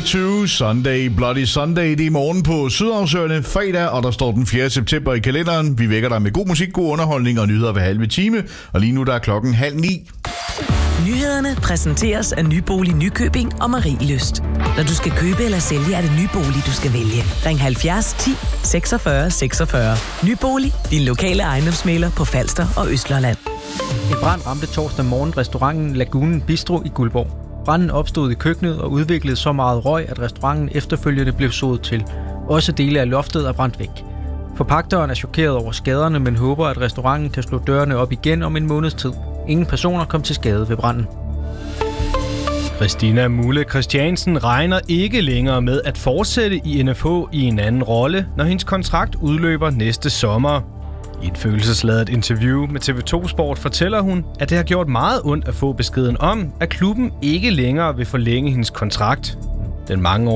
22 Sunday, Bloody Sunday. Det er morgen på Sydhavsøerne fredag, og der står den 4. september i kalenderen. Vi vækker dig med god musik, god underholdning og nyheder hver halve time. Og lige nu der er klokken 8:30. Nyhederne præsenteres af Nybolig Nykøbing og Marielyst. Når du skal købe eller sælge, er det Nybolig, du skal vælge. Ring 70 10 46 46. Nybolig, din lokale ejendomsmægler på Falster og Østlandet. En brand ramte torsdag morgen restauranten Lagunen Bistro i Guldborg. Branden opstod i køkkenet og udviklede så meget røg, at restauranten efterfølgende blev sodet til. Også dele af loftet er brændt væk. Forpagteren er chokeret over skaderne, men håber, at restauranten kan slå dørene op igen om en måneds tid. Ingen personer kom til skade ved branden. Christina Mulle Christiansen regner ikke længere med at fortsætte i NFH i en anden rolle, når hendes kontrakt udløber næste sommer. I et følelsesladet interview med TV2 Sport fortæller hun, at det har gjort meget ondt at få beskeden om, at klubben ikke længere vil forlænge hendes kontrakt. Den